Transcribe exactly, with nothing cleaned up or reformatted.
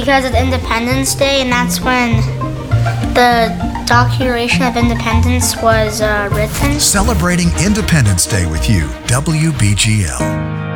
because of Independence Day, and that's when the Declaration of Independence was uh, written. Celebrating Independence Day with you, W B G L.